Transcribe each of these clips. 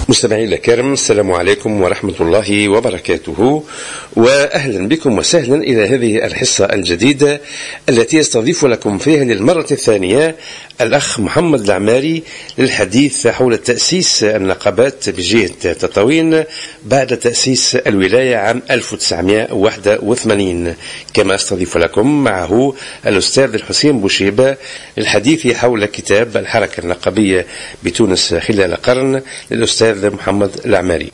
مستمعي الكرام، السلام عليكم ورحمة الله وبركاته، وأهلا بكم وسهلا إلى هذه الحصة الجديدة التي يستضيف لكم فيها للمرة الثانية الأخ محمد العماري للحديث حول تأسيس النقابات بجهة تطاوين بعد تأسيس الولاية عام 1981. كما أستضيف لكم معه الأستاذ الحسين بوشيبة للحديث حول كتاب الحركة النقابية بتونس خلال قرن للأستاذ محمد العماري.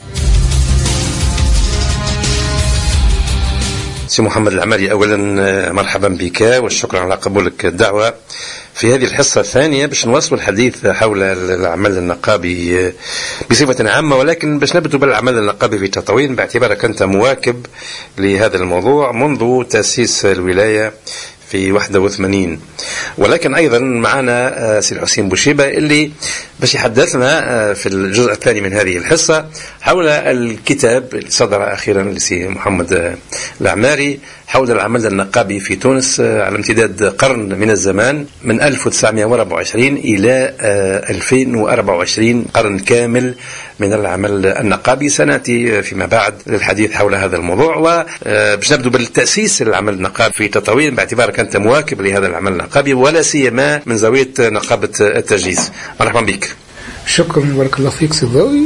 سي محمد العماري، أولا مرحبا بك والشكر على قبولك الدعوة في هذه الحصة الثانية باش نواصل الحديث حول العمل النقابي بصفة عامة، ولكن باش نبدأ بالعمل النقابي في تطاوين باعتبارك أنت مواكب لهذا الموضوع منذ تأسيس الولاية في 81. ولكن أيضا معنا سي الحسين بوشيبة اللي باش يحدثنا في الجزء الثاني من هذه الحصة حول الكتاب اللي صدر أخيرا لسي محمد العماري حول العمل النقابي في تونس على امتداد قرن من الزمان، من 1924 إلى 2024، قرن كامل من العمل النقابي. سنأتي فيما بعد للحديث حول هذا الموضوع، وباش نبدأ بالتأسيس العمل النقابي في تطاوين باعتبارك أنت مواكب لهذا العمل النقابي ولا سيما من زاوية نقابة التجهيز. مرحبا بك. شكرا، بارك الله فيك سيداوي.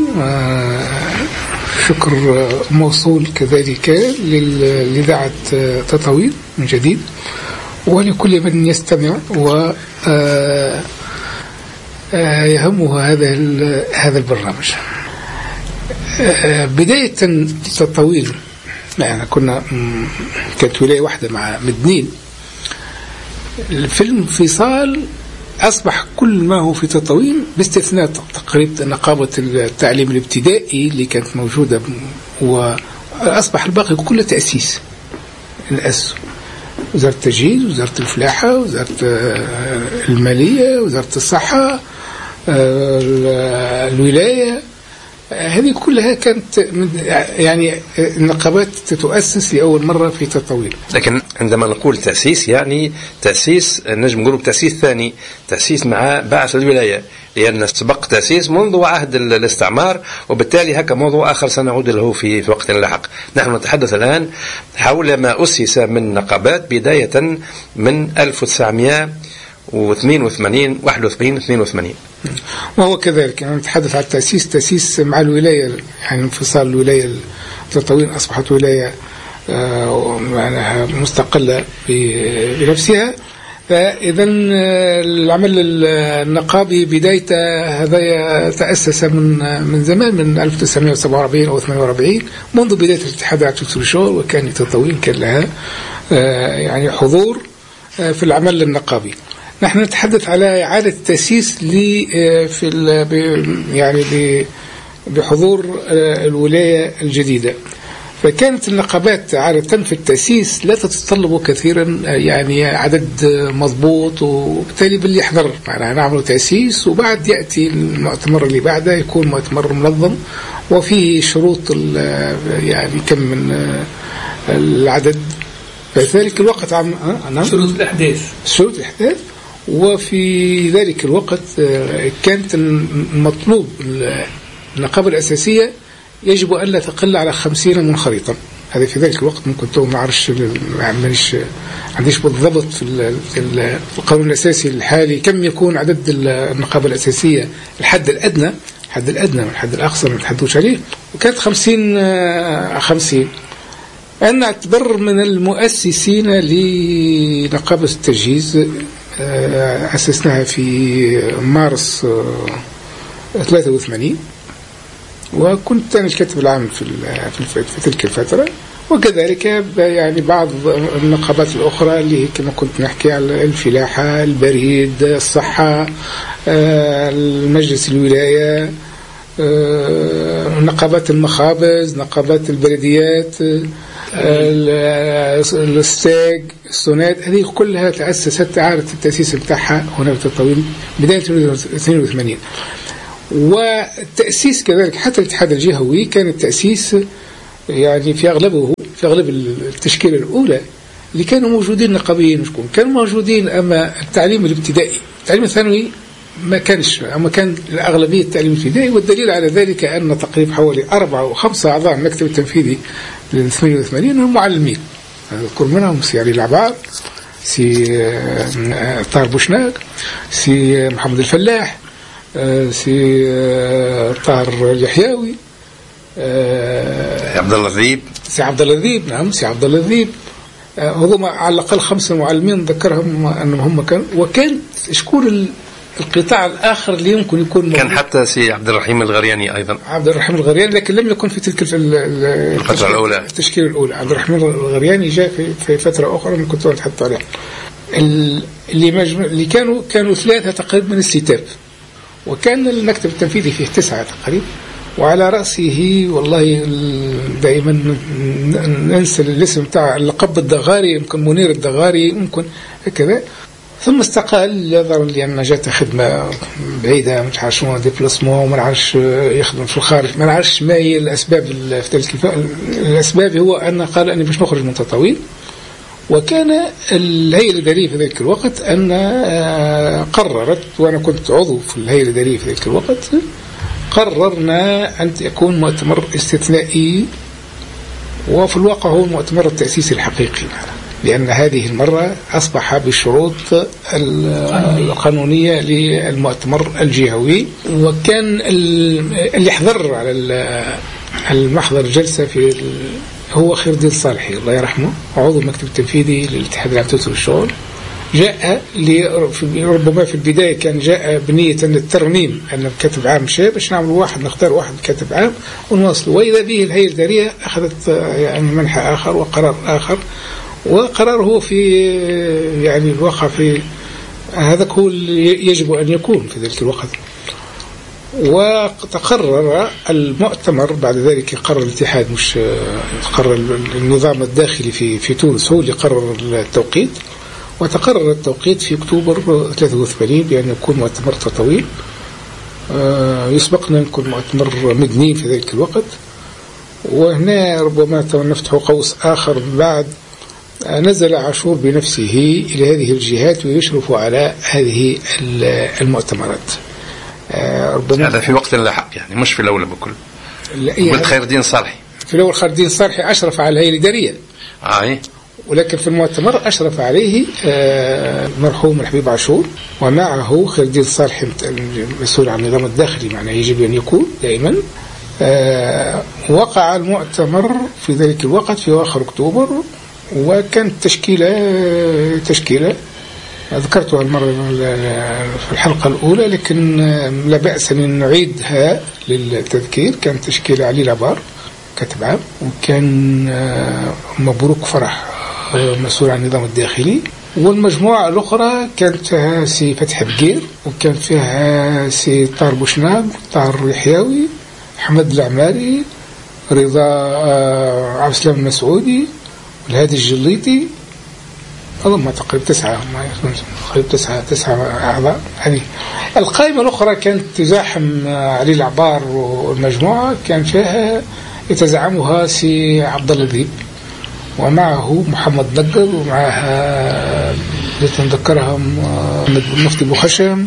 شكر موصول كذلك لإذاعة تطاوين من جديد ولكل من يستمع ويهمه هذا البرنامج. بداية تطاوين يعني كانت ولاية واحدة مع مدنين. في الانفصال أصبح كل ما هو في تطاوين باستثناء تقريبا نقابة التعليم الابتدائي اللي كانت موجودة، وأصبح الباقي كله تأسيس. الأس وزارة التجهيز، وزارة الفلاحة، وزارة المالية، وزارة الصحة، الولاية، هذه كلها كانت يعني النقابات تتؤسس لأول مرة في تطاوين. لكن عندما نقول تأسيس يعني تأسيس نجم نقول تأسيس ثاني، تأسيس مع بعث الولاية، لأن سبق تأسيس منذ عهد الاستعمار، وبالتالي هكا موضوع آخر سنعود له في وقت لاحق. نحن نتحدث الآن حول ما أسس من نقابات بداية من 1982 82. وهو كذلك يعني نتحدث عن تأسيس مع الولاية، يعني انفصال الولاية تطاوين أصبحت ولاية مستقلة بنفسها. فإذا العمل النقابي بدايته هذا تأسس من زمان، من 1947 أو 48 منذ بداية الاتحاد العشر الشهور، وكان تطاوين كان لها يعني حضور في العمل النقابي. نحن نتحدث على إعادة التأسيس يعني بحضور الولاية الجديدة. فكانت النقابات عادة في التأسيس لا تتطلب كثيرا يعني عدد مضبوط، وبالتالي باللي يحضر معنا نعمل تأسيس، وبعد يأتي المؤتمر اللي بعده يكون مؤتمر منظم وفيه شروط يعني كم من العدد في ذلك الوقت. شروط الأحداث. وفي ذلك الوقت كانت المطلوب النقابة الأساسية يجب أن لا تقل على 50 منخرطا. هذا في ذلك الوقت ممكن تو ما عرفش عنديش بالضبط في القانون الأساسي الحالي كم يكون عدد النقابة الأساسية، الحد الأدنى والحد الأقصى ما نتحدثوش عليه، وكانت 50. أنا أعتبر من المؤسسين لنقابة التجهيز. أسسناها في مارس 83، وكنت أنا الكاتب العام في تلك الفترة، وكذلك يعني بعض النقابات الأخرى اللي كما كنت نحكي على الفلاحة، البريد، الصحة، المجلس الولاية، نقابات المخابز، نقابات البلديات، الستاج، السوناد، هذه كلها تأسست إعادة التأسيس بتاعها هنا في تطاوين بداية 82. والتأسيس كذلك حتى الاتحاد الجهوي كان التأسيس يعني في أغلب التشكيلة الأولى اللي كانوا موجودين نقابيين، كانوا موجودين. أما التعليم الابتدائي، التعليم الثانوي ما كانش، أما كان الأغلبية التعليم الابتدائي. والدليل على ذلك أن تقريبا حوالي 4 أو 5 أعضاء المكتب التنفيذي لل 88 هم معلمين. أذكر منهم سي علي العبار، سي طاهر بوشناق، سي محمد الفلاح، سي طاهر اليحيوي، عبد الله الذيب، سي عبد الله الذيب. نعم، سي عبد الله الذيب. هذوما على الأقل 5 معلمين ذكرهم أنهم هم كانوا. وكان شكون القطاع الآخر اللي يمكن يكون كان حتى سي عبد الرحيم الغرياني أيضا، عبد الرحيم الغرياني، لكن لم يكن في تلك الفترة الأولى، التشكيلة الأولى. عبد الرحيم الغرياني جاء في فترة أخرى من كنت أتحدث عليها. اللي كانوا 3 تقريبا من الستات، وكان المكتب التنفيذي فيه 9 تقريبا، وعلى رأسه والله دائما ننسى الاسم بتاع اللقب الدغاري، يمكن منير الدغاري، ممكن هكذا. ثم استقال نظرا لأن جاته خدمة بعيدة، مش عارف شنو ديبلاسمون، وما نعرفش يخدم في الخارج، ما نعرفش ما هي الأسباب. في تلك الأسباب هو أن قال أني باش نخرج من تطاوين. وكان الهيئة الإدارية في ذلك الوقت أن قررت، وأنا كنت عضو في الهيئة الإدارية في ذلك الوقت، قررنا أن يكون مؤتمر استثنائي، وفي الواقع هو المؤتمر التأسيسي الحقيقي، لأن هذه المرة أصبح بالشروط القانونية للمؤتمر الجهوي. وكان اللي حضر على المحضر الجلسة هو خير الدين صالحي الله يرحمه، عضو المكتب التنفيذي للاتحاد العام للشغل. جاء ربما في البداية كان جاء بنية الترميم، أن كاتب عام شيء باش نعمل واحد، نختار واحد كاتب عام ونواصله. وإذا به الهيئة الإدارية أخذت يعني منحى آخر وقرار آخر، وقرار هو في يعني الواقع في هذا هو اللي يجب أن يكون في ذلك الوقت. وتقرر المؤتمر بعد ذلك، قرر الاتحاد، مش قرر النظام الداخلي في تونس هو اللي قرر التوقيت. وتقرر التوقيت في أكتوبر 83 بأن يكون مؤتمر تطويل. يسبقنا نكون مؤتمر مدني في ذلك الوقت. وهنا ربما نفتح قوس آخر، بعد نزل عاشور بنفسه إلى هذه الجهات ويشرف على هذه المؤتمرات. هذا في وقت لاحق يعني، مش في الأول بكل. قلت خير الدين صالحي في الأول، خير الدين صالحي أشرف على الهيئة الإدارية، ولكن في المؤتمر أشرف عليه المرحوم الحبيب عاشور، ومعه خير الدين صالحي المسؤول عن النظام الداخلي، معناه يجب أن يكون دائما. وقع المؤتمر في ذلك الوقت في آخر أكتوبر، وكانت تشكيلة ذكرتها المرة في الحلقة الأولى، لكن لا بأس أن نعيدها للتذكير. كانت تشكيلة علي العبار كاتب عام، وكان مبروك فرح مسؤول عن النظام الداخلي، والمجموعة الأخرى كانت فيها سي فتح بقير، وكان فيها سي طاهر بوشناق، طاهر اليحيوي، حمد العماري، رضا عبد السلام المسعودي، والهادي الجليطي. أظن تقريبا 9 أعضاء. يعني القائمة الأخرى كانت تزاحم علي العبار، والمجموعة كان فيها يتزعمها سي عبد الله الذيب، ومعه محمد نقل، ومعها نتذكرهم المفتي بوخشم،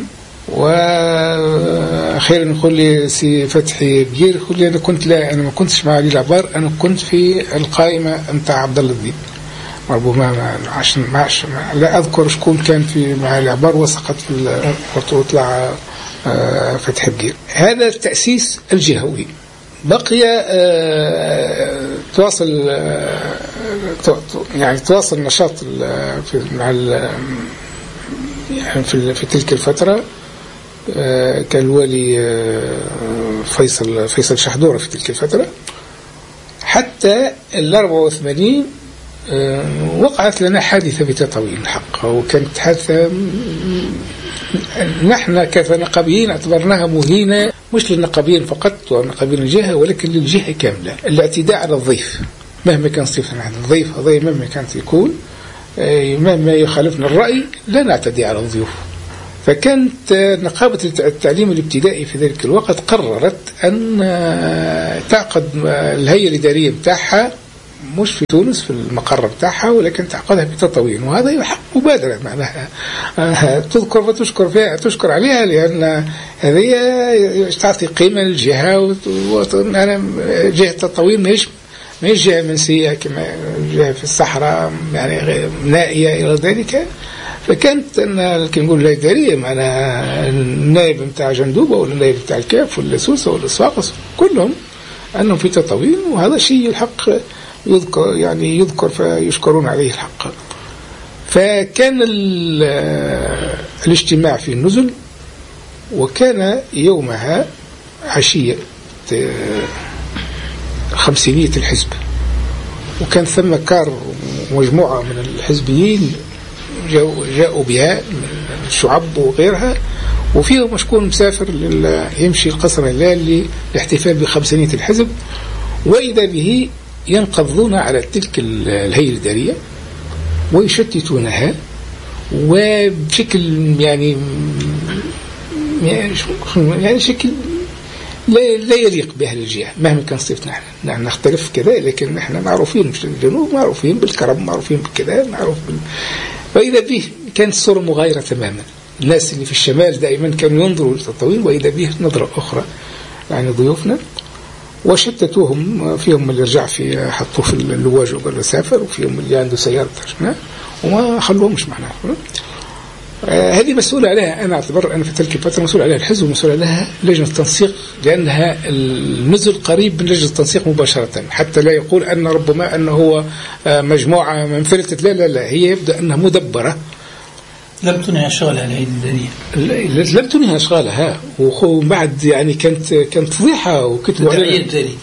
وأخيرا يقول لي سي فتحي بقير، يقول لي أنا ما كنتش مع علي العبار، أنا كنت في القائمة متاع عبد الله الذيب. ربما عشان لا أذكر شكون كان في مع العبار وسقط وطلع فتح بقير. هذا التأسيس الجهوي. بقي تواصل نشاط في تلك الفترة. كان الوالي فيصل شحدورة في تلك الفترة، حتى 84 وقعت لنا حادثة بتطاوين الحق، وكانت حادثة نحن كنقابيين اعتبرناها مهينة، مش للنقابيين فقط ونقابيين الجهة، ولكن للجهة كاملة. الاعتداء على الضيف مهما كان صفتنا نحن، الضيف قضية مهما كانت يكون، مهما يخالفنا الرأي لا نعتدي على الضيوف. فكانت نقابة التعليم الابتدائي في ذلك الوقت قررت أن تعقد الهيئة الإدارية بتاعها مش في تونس في المقر بتاعها، ولكن تعقدها بتطاوين، وهذا يحق مبادرة معناها تذكر وتشكر فيها، تشكر عليها، لأن هذه تعطي قيمة للجهة. جهة التطاوين ما هيش جهة منسية كما جهة في الصحراء يعني نائية إلى ذلك. فكانت أن كي نقول الإدارية معناها النائب بتاع جندوبة ولا النائب بتاع الكاف ولا سوسة ولا صفاقس كلهم أنهم في تطاوين، وهذا شيء الحق يذكر فيشكرون عليه الحق. فكان الاجتماع في النزل، وكان يومها عشية 500 الحزب، وكان ثم كار مجموعة من الحزبيين جاءوا بها من الشعب وغيرها، وفيهم شكون مسافر يمشي القصر الهلال لاحتفال ب500 الحزب، وإذا به ينقضون على تلك الهيئة الإدارية ويشتتونها، وبشكل يعني شكل لا يليق بأهل الجهة مهما كان صفتنا. نحن نختلف كذا، لكن نحن معروفين في الجنوب، معروفين بالكرم، معروفين بكذا، معروف وإذا به كانت الصورة مغايرة تماما. الناس اللي في الشمال دائما كانوا ينظروا للتطاوين، وإذا به نظرة أخرى يعني ضيوفنا، وشتتوهم. فيهم اللي رجع في حطوه في اللواج وقال له سافر، وفيهم اللي عنده سيارة ترجمة وما خلوهمش معنا. هذه مسؤول عليها، أنا أعتبر أنا في تلك الفترة مسؤول عليها الحزب، ومسؤول عليها لجنة التنسيق، لأنها النزل قريب من لجنة التنسيق مباشرة، حتى لا يقول أن ربما أنه هو مجموعة منفلتت. لا، هي يبدأ أنها مدبرة. لم تنهي أشغالها الهيئة الإدارية، لم تنهي أشغالها، وبعد يعني كانت فضيحة، وكتبوا عليها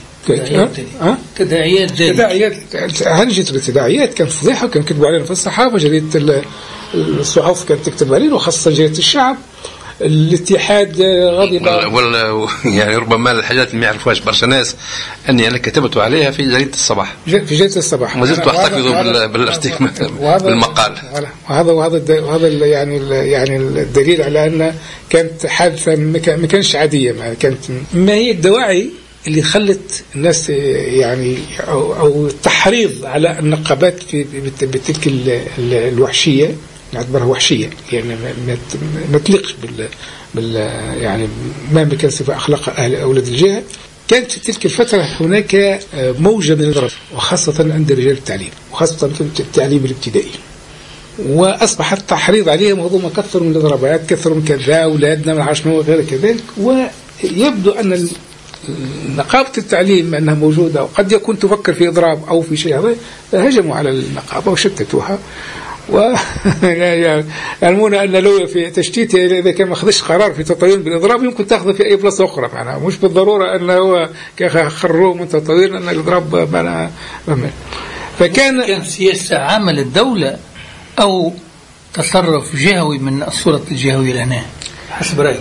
تداعيات هنجت بالتداعيات، كانت فضيحة، وكان كتبوا علينا في الصحافة، جريدة الصحف كانت تكتب علينا، وخاصة جريدة الشعب. الاتحاد غضب ولا يعني ربما الحاجات اللي ما يعرفوهاش برشا ناس اني انا كتبت عليها في جريدة الصباح، في جريدة الصباح، ما زلت احتفظ بالارتكاز بالمقال. وهذا يعني الدليل على ان كانت حادثة ما كانش عادية، ما هي الدواعي اللي خلت الناس يعني او التحريض على النقابات بتلك الوحشية، نعتبرها وحشية، يعني ما تليقش يعني ما كان صفة أخلاق أهل أولاد الجهة. كانت في تلك الفترة هناك موجة من الضرب، وخاصة عند رجال التعليم، وخاصة في التعليم الابتدائي، وأصبح التحريض عليهم، وضم كثر من الضربات، كثر من كذا، أولادنا من عشنا وغير كذلك. ويبدو أن نقابة التعليم أنها موجودة، وقد يكون تفكر في إضراب أو في شيء هذا، هجموا على النقابة وشتتوها، يعلمون أن لو في تشتيتها إذا كان ما أخذش قرار في تطوير بالإضراب يمكن تأخذه في أي بلاصة أخرى، معناها مش بالضرورة أنه هو خروه من تطوير أن الإضراب معناها. فكان سياسة عامة للدولة أو تصرف جهوي من الصورة الجهوية لهنا حسب رأيك؟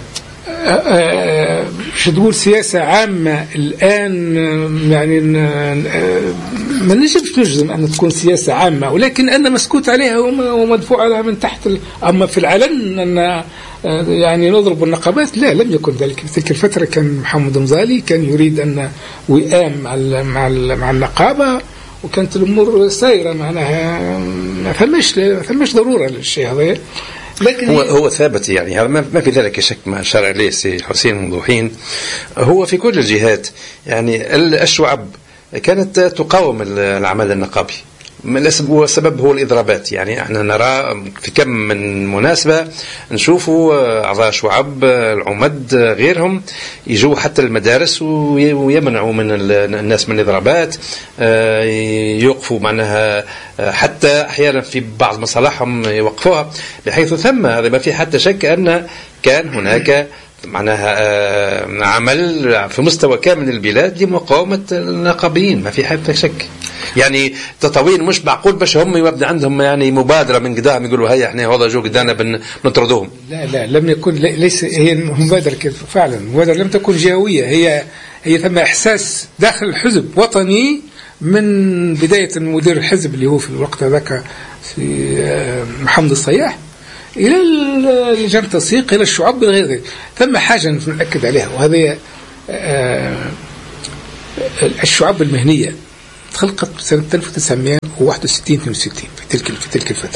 شو تقول سياسة عامة الآن، يعني ما نجمش نجزم أن تكون سياسة عامة، ولكن أن مسكوت عليها ومدفوع عليها من تحت. أما في العلن أن يعني نضرب النقابات، لا، لم يكن ذلك. في تلك الفترة كان محمد مزالي كان يريد أن وئام مع النقابة، وكانت الأمور سائرة، معناها ما فماش ضرورة للشيء هذا. لكن هو ثابت، يعني هذا ما في ذلك شك، ما أشار إليه سي حسين موضوحين. هو في كل الجهات يعني الشعب كانت تقاوم العمل النقابي، والسبب هو الإضرابات. يعني احنا نرى في كم من مناسبة نشوفوا أعضاء شعب العمد غيرهم يجوا حتى المدارس ويمنعوا من الناس من الإضرابات، يوقفوا معناها، حتى أحيانا في بعض مصالحهم يوقفوها، بحيث ثم هذا ما في حتى شك أن كان هناك معناها عمل في مستوى كامل البلاد لمقاومة النقابيين، ما في حتى شك. يعني تطوين مش معقول باش هم يبدا عندهم يعني مبادرة من قدام يقولوا هيا احنا هذا جو قدامنا بنطردوهم. لا لم يكن، ليس هي مبادرة كده فعلا، مبادرة لم تكن جهوية، هي ثم إحساس داخل الحزب وطني من بداية مدير الحزب اللي هو في الوقت ذاك في محمد الصياح إلى لجنة التنسيق إلى الشعب غير ذلك. ثم حاجة نأكد عليها، وهذه الشعب المهنية خلقت سنة 1961-62 في تلك الفترة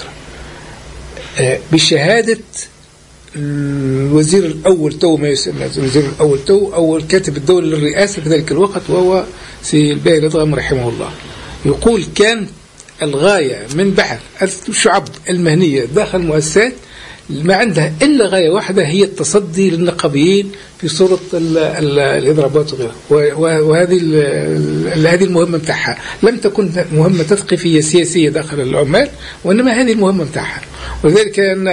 بشهادة الوزير الأول تو ما يسمى الوزير الأول تو أول كاتب الدولة للرئاسة في ذلك الوقت، وهو سي الباهي الأدغم رحمه الله. يقول كان الغاية من بحث الشعب المهنية داخل المؤسسات ما عندها إلا غاية واحدة، هي التصدي للنقابيين في صورة الإضرابات وغيرها. وهذه المهمة متاعها لم تكن مهمة تثقيفية سياسية داخل العمال، وإنما هذه المهمة متاعها. ولذلك أن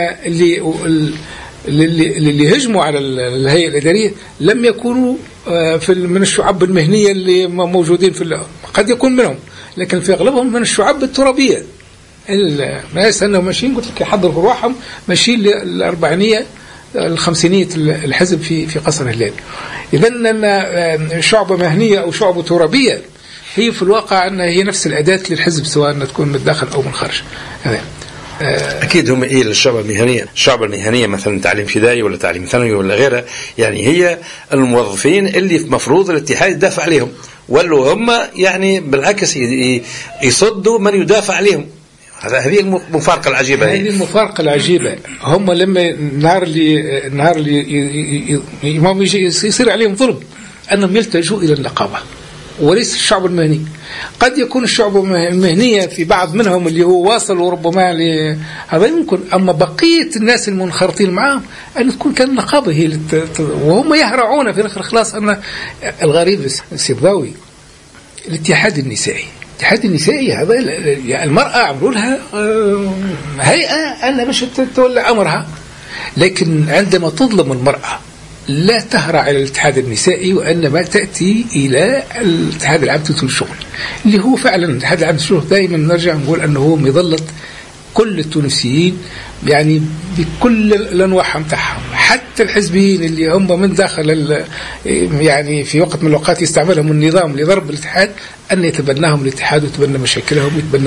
اللي هجموا على الهيئة الإدارية لم يكونوا من الشعب المهنية اللي موجودين قد يكون منهم، لكن في أغلبهم من الشعب الترابية. الناس أنهم ماشيين قلت لك يحضروا روحهم ماشيين للأربعينية الخمسينية الحزب في قصر هلال. إذن أن شعبة مهنية أو شعبة ترابية هي في الواقع أنها هي نفس الأداة للحزب، سواء أنها تكون من الداخل أو من الخارج. أكيد هم إيه الشعب المهنية؟ الشعب المهنية مثلا تعليم ابتدائي ولا تعليم ثانوي ولا غيره، يعني هي الموظفين اللي مفروض الاتحاد يدافع عليهم، ولا هم يعني بالعكس يصدوا من يدافع عليهم. هذه المفارقة العجيبة. هذه المفارقة العجيبة. هم لما النهار اللي يصير عليهم ظلم أنهم يلتجوا إلى النقابة وليس الشعب المهني. قد يكون الشعب المهنية في بعض منهم اللي هو واصل وربما هذا يمكن، أما بقية الناس المنخرطين معهم أن تكون كان النقابة هي وهم يهرعون في الآخر. خلاص أن الغريب السيضاوي الاتحاد النسائي هذا المرأة عملوا لها هيئة أنها مش تولى أمرها، لكن عندما تظلم المرأة لا تهرع إلى الاتحاد النسائي، وإنما تأتي إلى الاتحاد العام للشغل، اللي هو فعلا الاتحاد العام للشغل. دائما نرجع نقول أنه هو مظلة كل التونسيين، يعني بكل الأنواع متاعهم، حتى الحزبيين اللي هم من داخل يعني في وقت من الأوقات يستعملهم النظام لضرب الاتحاد، أن يتبناهم الاتحاد ويتبنى مشاكلهم ويتبنى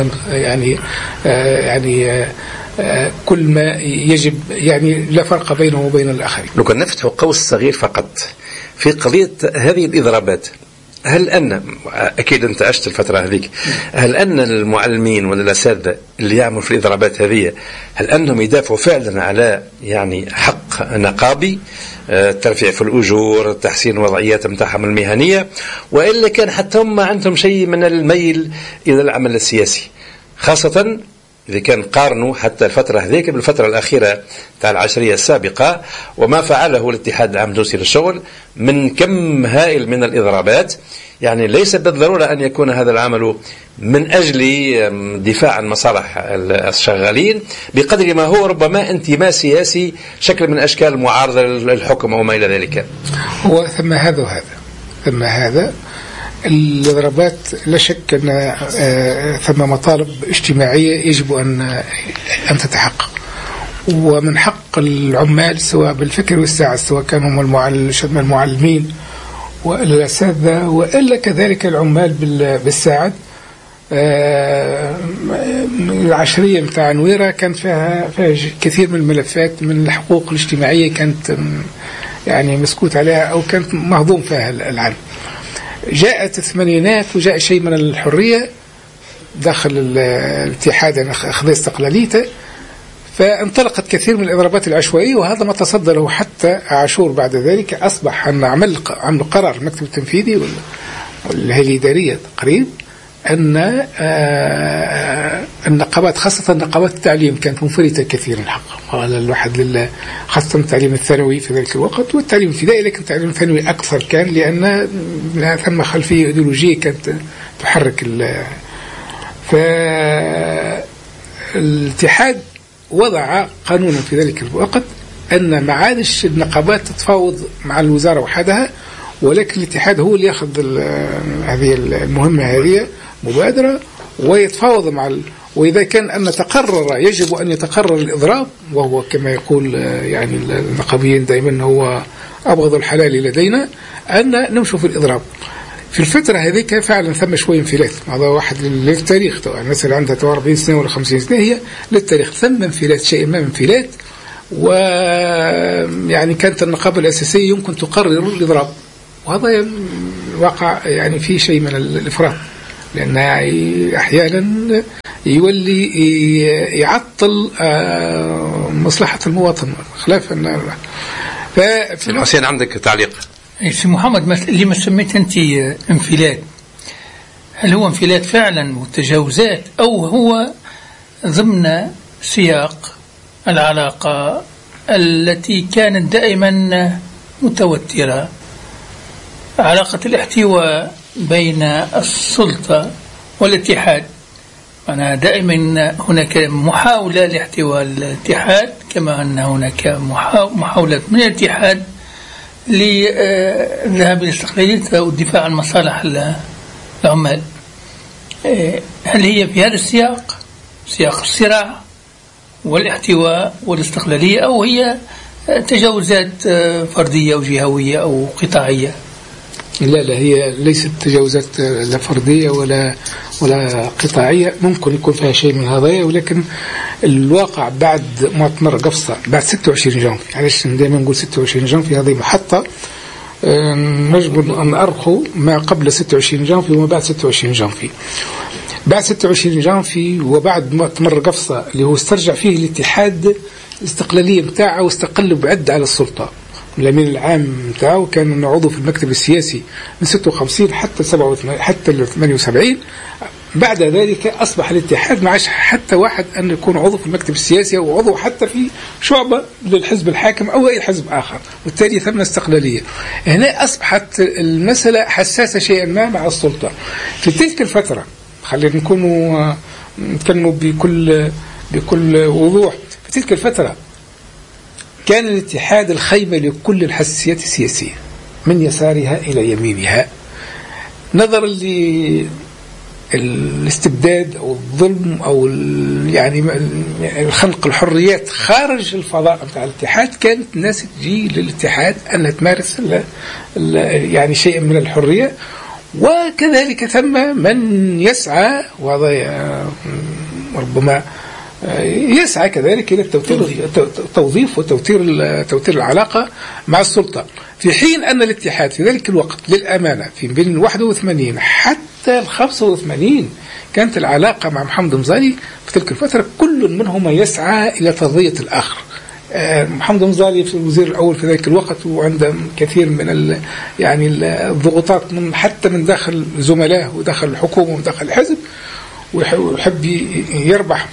يعني كل ما يجب، يعني لا فرق بينه وبين الآخرين. لو كان نفتح قوس صغير فقط في قضية هذه الإضرابات، هل أن أكيد أنت عشت الفترة هذيك، هل أن المعلمين ولا الأساتذة اللي يعملوا في الإضرابات هذه هل أنهم يدافعوا فعلا على يعني حق نقابي، ترفيع في الأجور، تحسين الوضعيات متاعهم المهنية، وإلا كان حتى هم عندهم شيء من الميل إلى العمل السياسي، خاصة إذا كان قارنوا حتى الفترة هذيك بالفترة الأخيرة تاع العشرية السابقة وما فعله الاتحاد العام التونسي للشغل من كم هائل من الإضرابات. يعني ليس بالضرورة أن يكون هذا العمل من أجل دفاع عن مصالح الشغالين بقدر ما هو ربما انتماء سياسي، شكل من أشكال المعارضة للحكم أو ما إلى ذلك. هو ثم هذا وهذا، ثم هذا الإضرابات لا شك أن ثم مطالب اجتماعية يجب أن تتحقق، ومن حق العمال سواء بالفكر والساعة، سواء كانوا المعلمين والأساتذة وإلا كذلك العمال بالساعد. العشرية متاع نويرة كان فيها كثير من الملفات من الحقوق الاجتماعية كانت يعني مسكوت عليها أو كانت مهضوم فيها العلم. جاءت الثمانينات وجاء شيء من الحرية داخل الاتحاد، أخذ استقلاليته، فانطلقت كثير من الإضرابات العشوائية، وهذا ما تصدى له حتى عاشور. بعد ذلك أصبح أن عمل قرار المكتب التنفيذي والهيئة الإدارية تقريب أن النقابات خاصة نقابات التعليم كانت منفلتة كثيرا حقا على الواحد، خاصة التعليم الثانوي في ذلك الوقت والتعليم الابتدائي، لكن التعليم الثانوي أكثر كان لأن ثم خلفية إيديولوجية كانت تحرك فالاتحاد وضع قانونا في ذلك الوقت أن ما عادش النقابات تتفاوض مع الوزارة وحدها، ولكن الاتحاد هو اللي يأخذ هذه المهمة هذه مبادرة ويتفاوض وإذا كان أن تقرر يجب أن يتقرر الإضراب، وهو كما يقول يعني النقابيين دائما هو أبغض الحلال لدينا، أن نمشوا في الإضراب. في الفترة هذيك فعلا ثم شوي انفلات، هذا واحد للتاريخ طبعا، الناس اللي عندها 40 سنة ولا 50 سنة هي للتاريخ، ثم انفلات شيء ما انفلات، ويعني كانت النقابة الأساسية يمكن تقرر الإضراب، وهذا واقع يعني فيه شيء من الإفراط لأن أحيانا يولي يعطل مصلحة المواطن خلافا. حسين عندك تعليق؟ سي محمد، اللي ما سميت أنت انفلات، هل هو انفلات فعلا وتجاوزات، أو هو ضمن سياق العلاقة التي كانت دائما متوترة، علاقة الاحتواء بين السلطة والاتحاد؟ أنا دائما هناك محاولة لاحتواء الاتحاد، كما أن هناك محاولة من الاتحاد للذهاب للاستقلالية والدفاع عن مصالح العمال. هل هي في هذا السياق، سياق الصراع والاحتواء والاستقلالية، أو هي تجاوزات فردية أو جهوية أو قطاعية؟ لا، هي ليست تجاوزات لا فردية ولا قطاعية. ممكن يكون فيها شيء من هذا، ولكن الواقع بعد مؤتمر قفصة بعد 26 جانفي، علاش دائما نقول 26 جانفي هذه محطة نجب أن أرخو ما قبل 26 جانفي وما بعد 26 جانفي. بعد 26 جانفي وبعد مؤتمر قفصة اللي هو استرجع فيه الاتحاد الاستقلالية متاعه واستقل بعد على السلطة. الأمين العام متاعه كان عضو في المكتب السياسي من 56 حتى 78. بعد ذلك أصبح الاتحاد ما عادش حتى واحد أن يكون عضو في المكتب السياسي أو عضو حتى في شعبة للحزب الحاكم أو أي حزب آخر، وبالتالي ثم استقلالية. هنا أصبحت المسألة حساسة شيئا ما مع السلطة. في تلك الفترة خلينا نتكلم بكل وضوح، في تلك الفترة كان الاتحاد الخيمة لكل الحساسيات السياسية من يسارها إلى يمينها، نظرا للاستبداد أو الظلم أو يعني خنق الحريات خارج الفضاء بتاع الاتحاد. كانت الناس تجي للاتحاد أن تمارس يعني شيء من الحرية، وكذلك ثم من يسعى ربما يسعى كذلك إلى التوظيف وتوتير العلاقة مع السلطة، في حين أن الاتحاد في ذلك الوقت للأمانة في بين 81 حتى 85 كانت العلاقة مع محمد مزالي في تلك الفترة كل منهما يسعى إلى تضييع الآخر. محمد مزالي في الوزير الأول في ذلك الوقت وعنده كثير من يعني الضغوطات حتى من داخل زملائه وداخل الحكومة وداخل الحزب، ويحب يربح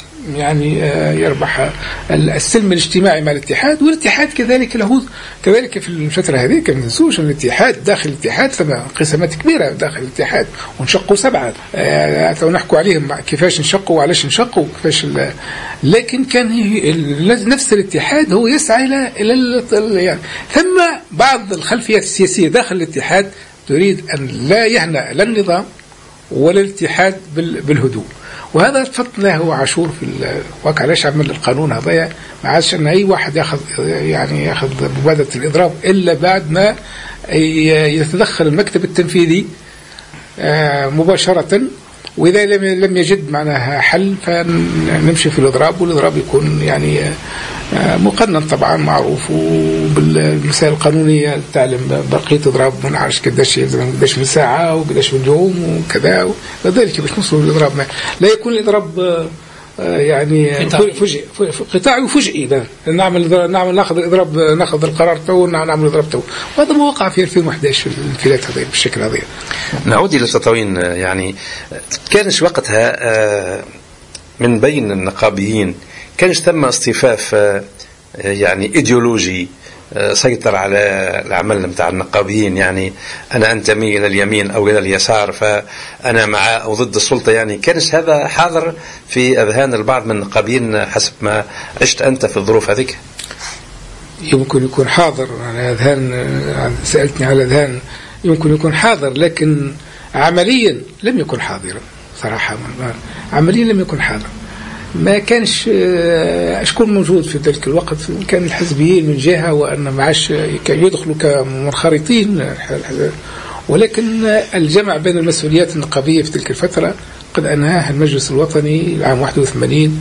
السلم الاجتماعي مع الاتحاد. والاتحاد كذلك في الفترة هذه كما ننسوش أن الاتحاد داخل الاتحاد ثم انقسامات كبيرة داخل الاتحاد، ونشقوا 7 ونحكوا عليهم كيفاش نشقوا وعلاش نشقوا وكيفاش. لكن كان نفس الاتحاد هو يسعى إلى يعني ثم بعض الخلفيات السياسية داخل الاتحاد تريد أن لا يهنأ لا النظام ولا الاتحاد بالهدوء. وهذا فضله عاشور في الواقع. ليش عمل القانون هذا؟ ما عادش أن أي واحد يأخذ مبادرة الإضراب إلا بعد ما يتدخل المكتب التنفيذي مباشرة، وإذا لم يجد معناها حل فنمشي في الإضراب، والإضراب يكون يعني مقنن طبعا معروف، وبالمسائل القانونية تعلم بقية إضراب ما نعرفش قداش من ساعة وقداش من يوم وكذا، وذلك باش نوصلوا للإضراب لا يكون الإضراب يعني قطاعي وفجئي. نعمل ناخذ الإضراب، ناخذ القرار تو نعمل إضراب تو، وهذا ما وقع في 2011 في الانفلات هذا بالشكل هذا. نعود إلى تطاوين، يعني كانش وقتها من بين النقابيين كانش ثم اصطفاف يعني إيديولوجي سيطر على العمل متاع النقابيين، يعني أنا أنتمي إلى اليمين أو إلى اليسار فأنا مع أو ضد السلطة، يعني كانش هذا حاضر في أذهان البعض من النقابيين حسب ما عشت أنت في الظروف هذيك؟ يمكن يكون حاضر على أذهان، سألتني على أذهان، يمكن يكون حاضر، لكن عمليا لم يكن حاضرا صراحة. عمليا لم يكن حاضر. ما كانش أشكون موجود في ذلك الوقت. كان الحزبيين من جهة وأن معاش يدخلوا كمنخرطين، ولكن الجمع بين المسؤوليات النقابية في تلك الفترة قد أنهاها المجلس الوطني العام 81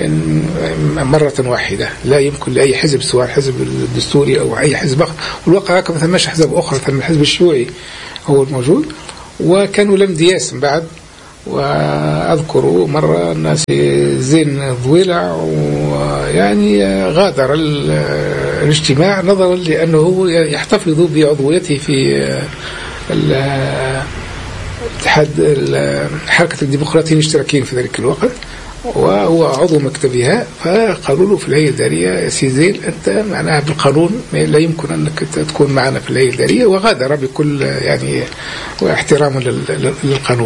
مرة واحدة. لا يمكن لأي حزب سواء الحزب الدستوري أو أي حزب آخر، والواقع هكذا ثم أحزاب أخرى، ثم الحزب الشيوعي هو الموجود، وكانوا لم دياس بعد وأذكر مرة الناس زين ضويلع ويعني غادر الاجتماع نظرا لأنه يحتفظ بعضويته في اتحاد حركة الديمقراطيين الاشتراكيين في ذلك الوقت، وهو عضو مكتبها. فقالوا له في الهيئة الإدارية يا سي زين أنت معناها بالقانون لا يمكن أنك تكون معنا في الهيئة الإدارية، وغادر بكل يعني واحترام للقانون.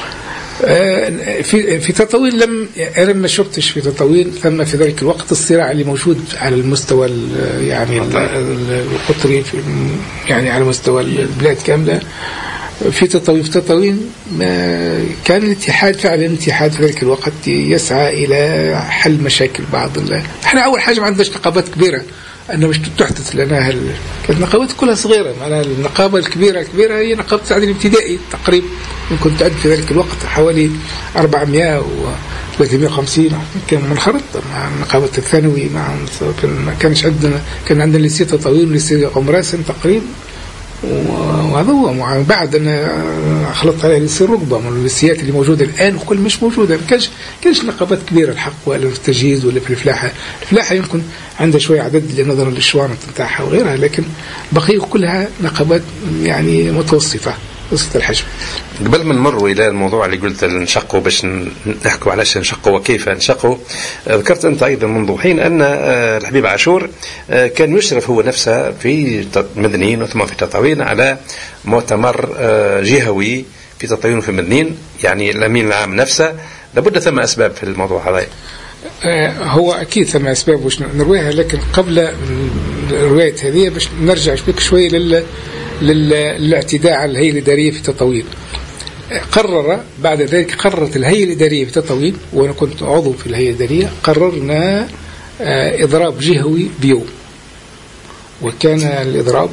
في تطاوين أنا ما شفتش في تطاوين ثم في ذلك الوقت الصراع اللي موجود على المستوى يعني القطري يعني على مستوى البلاد كاملة. في تطاوين كان الاتحاد فعلا الاتحاد في ذلك الوقت يسعى إلى حل مشاكل بعض احنا أول حاجة ما عندناش نقابات كبيرة أنه مش تحدث لنا كانت نقابات كلها صغيرة. معناها النقابة الكبيرة هي نقابة التعديل الابتدائي تقريبا، يمكن تعد في ذلك الوقت حوالي 400 و 350 كان منخرط مع نقابة الثانوي. ما كانش عندنا، كان عندنا ليسي تطاوين وليسي قمراسن تقريبا، وهذا هو بعد أنا خلطت عليه ليسي الرقبة من الليسيات اللي موجودة الآن وكل مش موجودة. ما كانش نقابات كبيرة الحق، ولا في التجهيز ولا في الفلاحة. الفلاحة يمكن عندها شوية عدد لنظرا للشوارع نتاعها وغيرها، لكن بقية كلها نقابات يعني متوسطة الحجم. قبل ما نمر إلى الموضوع اللي قلت نشقه باش نحكوا علاش نشقه وكيف نشقه، ذكرت أنت أيضا منذ حين أن الحبيب عاشور كان يشرف هو نفسه في مدنيين وثم في تطاوين على مؤتمر جهوي في تطاوين في مدنيين، يعني الأمين العام نفسه. لابد ثم أسباب في الموضوع هذا. هو أكيد ثم أسباب وش نرويها، لكن قبل الرواية هذه باش نرجع بك شوي للاعتداء على الهيئة الإدارية في تطاوين. بعد ذلك قررت الهيئة الإدارية في تطاوين، وأنا كنت عضو في الهيئة الإدارية، قررنا إضراب جهوي بيوم. وكان الإضراب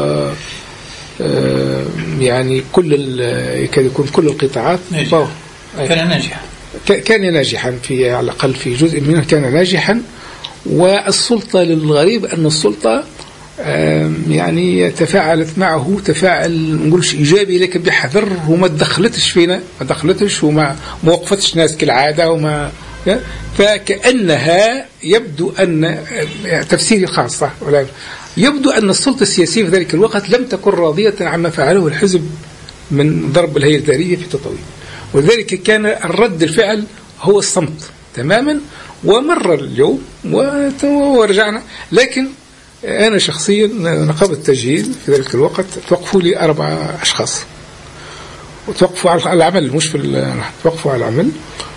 يعني يكاد يكون كل القطاعات كان ناجحا، كان ناجحا في على الأقل في جزء منه كان ناجحا. والسلطة للغريب أن السلطة يعني تفاعلت معه تفاعل نقولش إيجابي لكن بحذر، وما تدخلتش فينا، ما دخلتش وما وقفتش ناس كالعادة وما. فكأنها يبدو أن تفسيري الخاص صح ولا يبدو أن السلطة السياسية في ذلك الوقت لم تكن راضية عما فعله الحزب من ضرب الهيئة الإدارية في تطاوين، ولذلك كان الرد الفعل هو الصمت تماما. ومر اليوم ورجعنا. لكن أنا شخصيا نقابة التجهيل في ذلك الوقت توقفوا لي 4 أشخاص، وتوقفوا على العمل، مش توقفوا على العمل.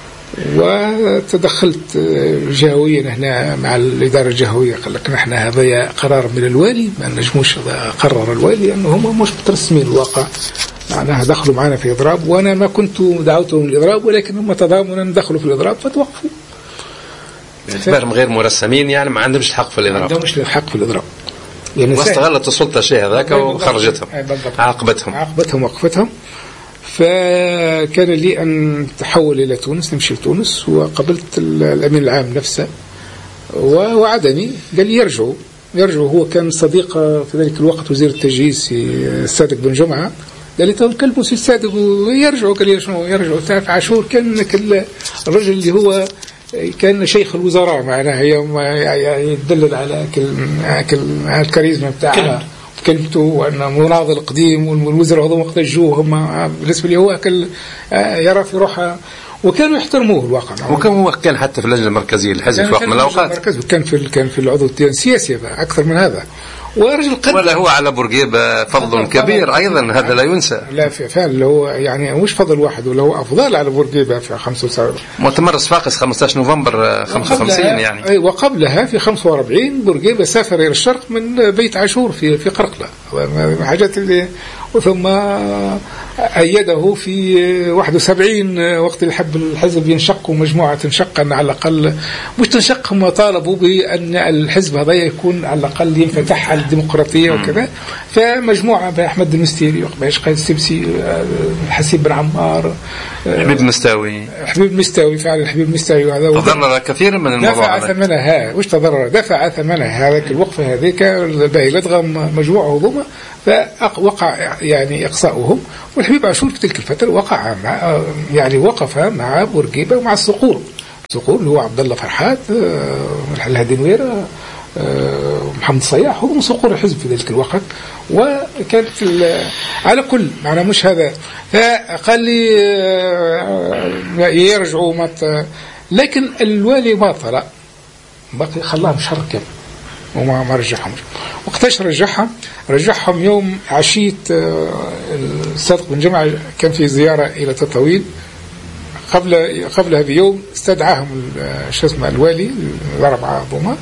وتدخلت جهويا هنا مع الإدارة الجهوية، قال لك نحن هذا قرار من الوالي، ما نجموش قرر الوالي أنه هم مش مترسمين الواقع، معناها دخلوا معنا في إضراب، وأنا ما كنت دعوتهم للإضراب ولكن هم تضامنا دخلوا في الإضراب فتوقفوا. باعتبارهم غير مرسمين يعني ما عندهمش الحق في الإضراب. ما عندهمش الحق في الإضراب. يعني واستغلت السلطة الشيء هذاك وخرجتهم، عاقبتهم وقفتهم. فكان لي أن تحول إلى تونس، نمشي لتونس، وقابلت الأمين العام نفسه ووعدني، قال لي يرجعوا. هو كان صديق في ذلك الوقت وزير التجهيز الصادق بن جمعة، قال لي تكلموا سي الصادق ويرجعوا. قال لي شنو يرجعوا؟ تعرف عاشور كان الرجل اللي هو كان شيخ الوزراء معناها يوم يدلل على الكاريزما بتاعه كلمته، وأنه مناضل قديم والوزراء هذول وقت الجو هم بالنسبة لي هو يرى في روحه، وكانوا يحترموه الواقع. وكان هو كان حتى في اللجنة المركزية الحزب في وقت من الأوقات، كان في العضو السياسي أكثر من هذا. ولا هو على بورقيبة فضل كبير أيضا، هذا لا ينسى. لا فعلا هو يعني مش فضل واحد، ولا هو أفضل على بورقيبة في 75 مؤتمر صفاقس 15 نوفمبر 55 يعني. وقبلها في 45 بورقيبة سافر إلى الشرق من بيت عاشور في قرقلة، حاجات اللي وثم أيده في 71 وقت الحزب ينشق ومجموعة تنشق على الأقل، مش تنشق، هم طالبوا بأن الحزب هذا يكون على الأقل ينفتح على الديمقراطية وكذا. فمجموعة بأحمد المستيري وقباش قايد السبسي، حسيب بن عمار، حبيب مستاوي فعلا حبيب مستاوي، هذا تضرر كثيرا من الموضوع. دفع ثمنها، وش تضرر؟ دفع ثمنها هذاك الوقفة هذيك باهي لدغم مجموعة هضومة. فوقع يعني إقصاؤهم. والحبيب عاشور في تلك الفترة وقع مع يعني وقف مع بورقيبة ومع الصقور اللي هو عبد الله فرحات، الهادي نويرة، محمد صياح، هم صقور الحزب في ذلك الوقت. وكانت على كل معنى مش هذا، فقال لي يرجعوا لكن الوالي ما طلع، بقي خلاهم شهر كامل وما رجعهم. وقتاش رجعهم يوم عشية الصادق بن جمعة كان في زيارة إلى تطاوين، قبلها بيوم استدعاهم الوالي الأربعة ضماء،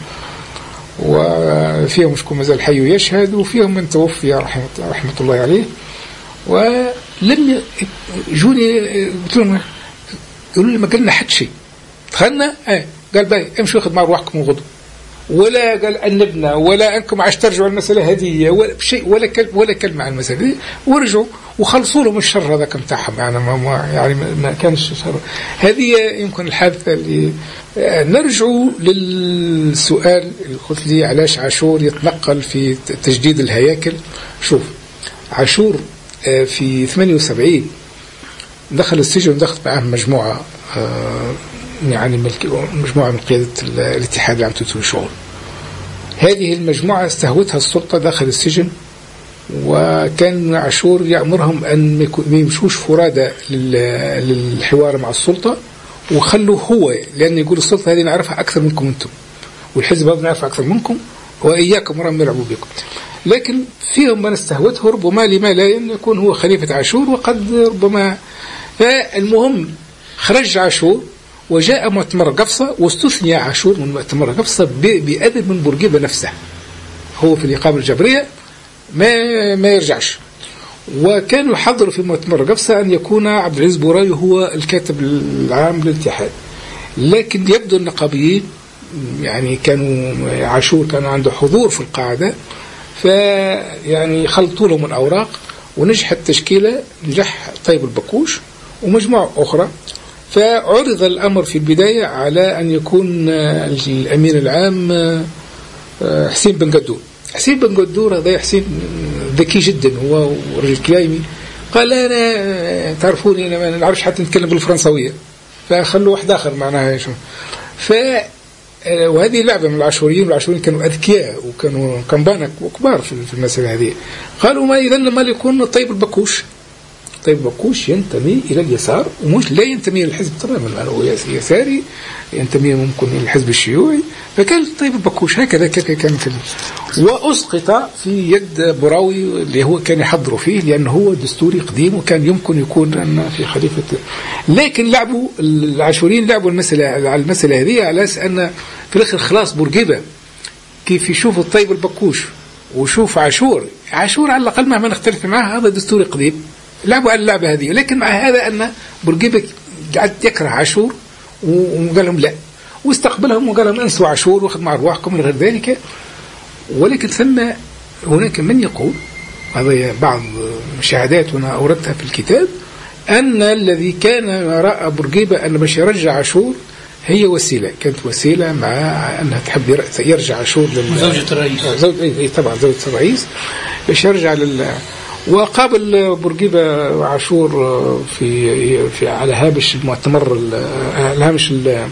وفيهم شكون مازال حي يشهد، وفيهم من توفي رحمة الله عليه. ولم يجوني، قلت لهم يقولوا لي ما قالنا حد شيء. دخلنا قال باي امشوا خذوا أرواحكم وغدوا، ولا قال أنبنا ولا أنكم عاش ترجعوا المسألة هدية ولا شيء، ولا كلمة عن المسألة دي، ورجعوا وخلصوا لهم الشر هذا متاعهم. يعني ما كانش شر. هذه يمكن الحادثة اللي نرجع للسؤال اللي قلت لي علاش عاشور يتنقل في تجديد الهياكل. شوف عاشور في 78 دخل السجن ودخلت معه مجموعة يعني مجموعة من قيادة الاتحاد العام للتوتي والشغل. هذه المجموعة استهوتها السلطة داخل السجن، وكان عاشور يأمرهم أن ما يمشوش فرادى للحوار مع السلطة، وخلوا هو، لأن يقول السلطة هذه نعرفها أكثر منكم أنتم، والحزب هذا نعرفها أكثر منكم، وإياكم ورم يلعبوا بكم. لكن فيهم من استهوته، ربما لما لا يكون هو خليفة عاشور، وقد ربما. فالمهم خرج عاشور وجاء مؤتمر قفصة، واستثني عاشور من مؤتمر قفصة بأدب من بورقيبة نفسه. هو في الإقامة الجبرية ما يرجعش. وكانوا يحضروا في مؤتمر قفصة أن يكون عبد العزيز بوراوي هو الكاتب العام للاتحاد، لكن يبدو النقابيين يعني عاشور كانوا عنده حضور في القاعدة، فيعني خلطوا لهم الأوراق ونجحت تشكيلة. نجح طيب البكوش ومجموعة أخرى. فعرض الأمر في البداية على أن يكون الأمين العام حسين بن قدور. حسين بن قدور هذا حسين ذكي جدا، هو رجل كلايمي. قال أنا تعرفوني أنا ما نعرفش حتى نتكلم بالفرنسوية، فخلوا واحد آخر معناها وهذه لعبة من العاشوريين كانوا أذكياء وكانوا كمبانك وكبار في المسألة هذه. قالوا ما إذا لما يكون طيب البكوش ينتمي إلى اليسار، ومش لا ينتمي للحزب تماما، هو يساري ينتمي ممكن للحزب الشيوعي. فكان طيب البكوش هكذا كان وأسقط في يد بوراوي اللي هو كان يحضر فيه، لأنه هو دستوري قديم وكان يمكن يكون في خليفة. لكن لعبوا العاشوريين لعبوا على المسألة هذه على أساس أن في الآخر خلاص بورقيبة كيف يشوف الطيب البكوش وشوف عاشور على الأقل مهما نختلف معه هذا دستوري قديم. لعبوا على اللعبة هذه، لكن مع هذا أن بورقيبة قعد يكره عاشور وقال لهم لا، واستقبلهم وقال لهم انسوا عاشور واخذ مع أرواحكم من غير ذلك. ولكن ثم هناك من يقول، هذا بعض مشاهدات وانا أوردتها في الكتاب، أن الذي كان يرى بورقيبة أن باش يرجع عاشور هي وسيلة، كانت وسيلة مع أنها تحب يرجع عاشور زوجة الرئيس. طبعا زوجة الرئيس باش يرجع وقابل بورقيبة عاشور في على هامش المؤتمر، على هامش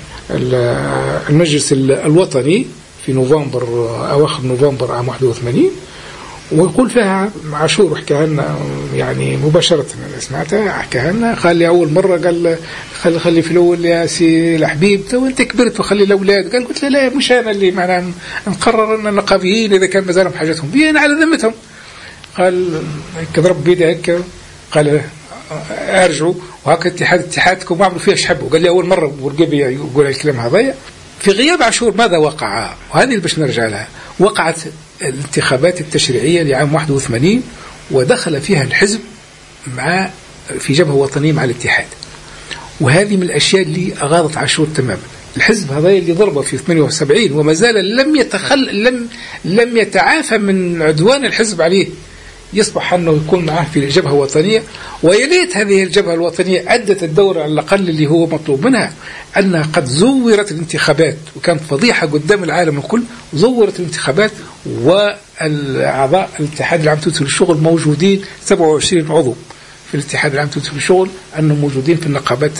المجلس الوطني في نوفمبر، أواخر نوفمبر عام 81. ويقول فيها عاشور حكاها لنا يعني مباشرة، أنا سمعتها حكاها لنا. قال لي أول مرة قال خلي في الأول يا سي الحبيب تو أنت كبرت وخلي الأولاد. قلت له لا مش أنا اللي معناه نقرر أن النقابيين إذا كان مازالهم حاجتهم بي أنا على ذمتهم. قال كضرب بيدي هيك، قال ارجعوا وهكا اتحادكم واعملوا فيها شحبوا. قال لي اول مره بورقيبه يقول الكلام هذايا. في غياب عاشور ماذا وقع؟ وهذه اللي باش نرجع لها. وقعت الانتخابات التشريعيه لعام 81 ودخل فيها الحزب في جبهه وطنيه مع الاتحاد. وهذه من الاشياء اللي اغاضت عاشور تماما. الحزب هذا اللي ضربه في 78 وما زال لم يتعافى من عدوان الحزب عليه، يصبح أنه يكون معه في جبهة وطنية. ويليت هذه الجبهة الوطنية أدت الدور على الأقل اللي هو مطلوب منها، أنها قد زورت الانتخابات، وكانت فضيحة قدام العالم الكل. زورت الانتخابات الأعضاء الاتحاد العام التونسي للشغل موجودين 27 عضو في الاتحاد العام التونسي للشغل، أنهم موجودين في النقابات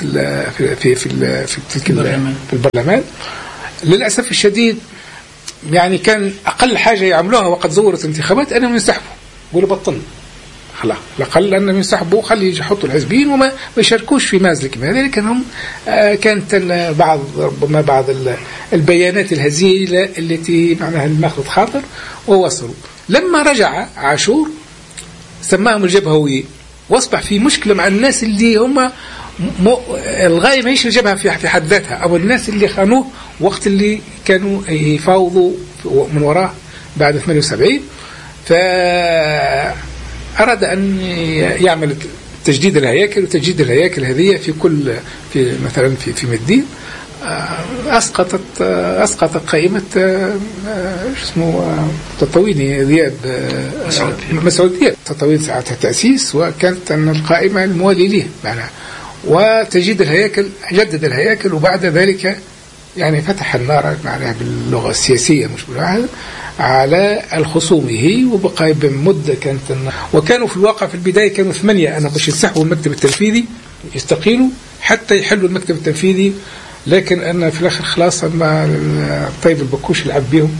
في البرلمان. للأسف الشديد يعني كان أقل حاجة يعملوها وقد زورت انتخابات أنهم ينسحبوا، يقولوا بطلنا خلاص، الأقل أنهم ينسحبوا، خلي يحطوا الحزبيين وما يشاركوش في مازلك. لكنهم كانت ربما بعض البيانات الهزيلة التي معناها الماخذ خاطر ووصلوا. لما رجع عاشور سماهم الجبهويين، واصبح في مشكلة مع الناس اللي هم الغاية ما هيش الجبهة في حد ذاتها، أو الناس اللي خانوه وقت اللي كانوا يفاوضوا من وراه بعد 78. فأراد أن يعمل تجديد الهياكل، وتجديد الهياكل هذه في مثلا في مدين أسقطت قائمة اسمه تطويني ذياب مسعود ذياب، تطوين ساعتها تأسيس، وكانت أن القائمة الموالي له معناها، وتجديد الهياكل جدد الهياكل. وبعد ذلك يعني فتح النار معناها باللغة السياسية مش بالواحد على خصومه، وبقى بمدة كانت وكانوا في الواقع في البداية كانوا 8 أنا باش يسحبوا المكتب التنفيذي يستقيلوا حتى يحلوا المكتب التنفيذي، لكن أنا في الآخر خلاص مع طيب البكوش يلعب بيهم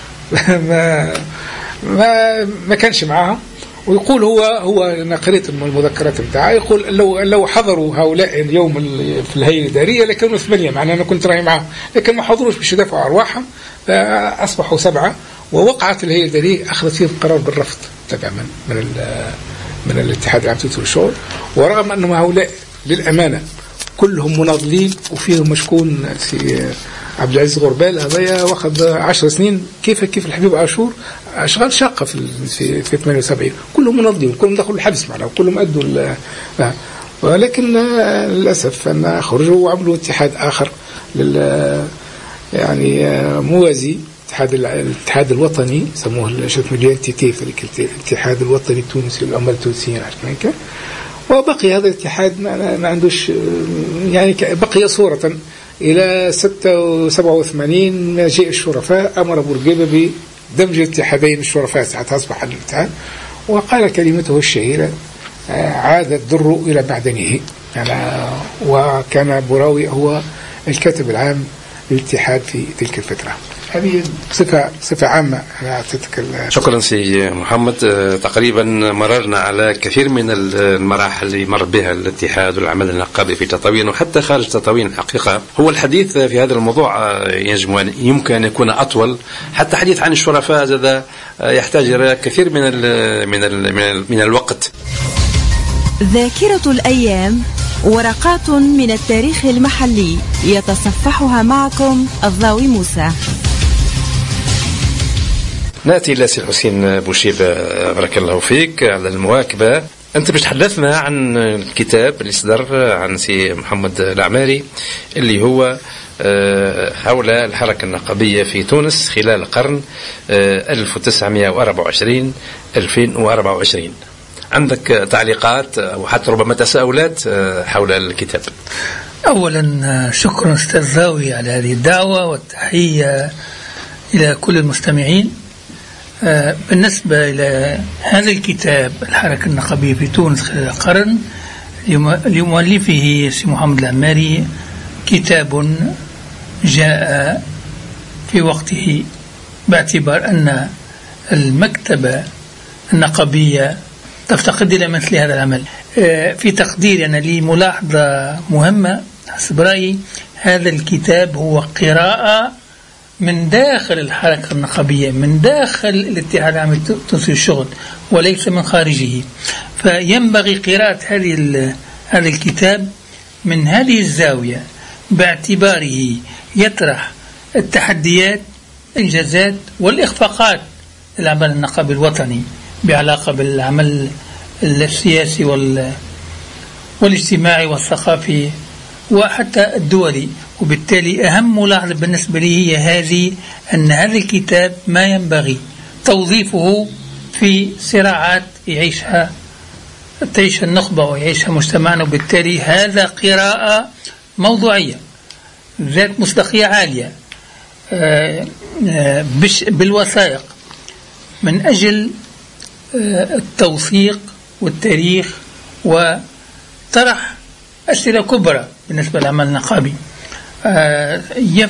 ما كانش معاهم. ويقول هو أنا قريت المذكرات بتاعه، يقول لو حضروا هؤلاء اليوم في الهيئة الإدارية لكانوا 8، معناه أنا كنت راي معهم، لكن ما حضروش باش يدافعوا عن أرواحهم، فأصبحوا 7. ووقعت الهيئة الإدارية أخذت فيهم قرار بالرفض تماما من الاتحاد العام للشغل، ورغم أنهم هؤلاء للأمانة كلهم مناضلين، وفيهم مشكون في عبد العزيز غربال هذايا واخذ 10 سنين كيف الحبيب عاشور أشغال شاقة في 78، كلهم مناضلين، كلهم دخلوا الحبس معنا، وكلهم أدوا ولكن للأسف أن خرجوا وعملوا اتحاد آخر يعني موازي، الاتحاد الوطني سموه الاتحاد الوطني التونسي للعمال التونسيين عشان. وبقي هذا الاتحاد ما عندوش يعني بقي صورة إلى 87 مجيء الشرفاء أمر بورقيبة بدمج الاتحادين الشرفاء ساعتها أصبح الاتحاد، وقال كلمته الشهيرة عاد الدر إلى معدنه يعني. وكان بوراوي هو الكاتب العام للاتحاد في تلك الفترة. هذه صفة عامة أعطيتك. شكرا سي محمد. تقريبا مررنا على كثير من المراحل اللي مر بها الاتحاد والعمل النقابي في تطاوين وحتى خارج تطاوين. الحقيقة هو الحديث في هذا الموضوع يمكن أن يكون أطول، حتى حديث عن الشرفاء هذا يحتاج إلى كثير من الوقت. ذاكرة الأيام، ورقات من التاريخ المحلي يتصفحها معكم الضاوي موسى. نأتي إلى سي حسين بوشيبة، بارك الله فيك على المواكبة. أنت باش تحدثنا عن الكتاب اللي صدر عن سي محمد العماري اللي هو حول الحركة النقابية في تونس خلال القرن 1924-2024. عندك تعليقات أو حتى ربما تساؤلات حول الكتاب؟ أولا شكرا أستاذ زاوي على هذه الدعوة، والتحية إلى كل المستمعين. بالنسبة إلى هذا الكتاب الحركة النقابية في تونس خلال القرن، لمؤلفه سي محمد العماري كتاب جاء في وقته، باعتبار أن المكتبة النقابية تفتقد إلى مثل هذا العمل. في تقديري أنا لي ملاحظة مهمة حسب رأيي، هذا الكتاب هو قراءة من داخل الحركة النقابية، من داخل الاتحاد العام التونسي للشغل وليس من خارجه. فينبغي قراءة هذا الكتاب من هذه الزاوية، باعتباره يطرح التحديات، الإنجازات والإخفاقات للعمل النقابي الوطني بعلاقة بالعمل السياسي والاجتماعي والثقافي وحتى الدولي. وبالتالي أهم ملاحظة بالنسبة لي هي هذه، أن هذا الكتاب ما ينبغي توظيفه في صراعات تعيشها النخبة ويعيشها مجتمعنا. وبالتالي هذا قراءة موضوعية ذات مصداقية عالية بالوثائق، من أجل التوثيق والتاريخ وطرح أسئلة كبرى بالنسبة للعمل النقابي.